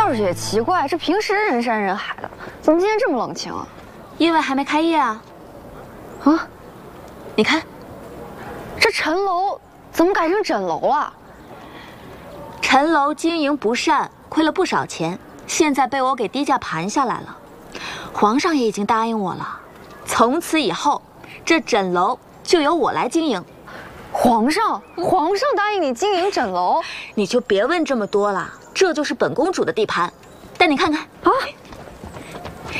倒是也奇怪，这平时人山人海的，怎么今天这么冷清啊？ 因为还没开业啊。 啊， 你看， 这陈楼怎么改成枕楼了？ 陈楼经营不善，亏了不少钱，现在被我给低价盘下来了。皇上也已经答应我了，从此以后，这枕楼就由我来经营。 皇上答应你经营枕楼， 你就别问这么多了，这就是本公主的地盘。带你看看啊！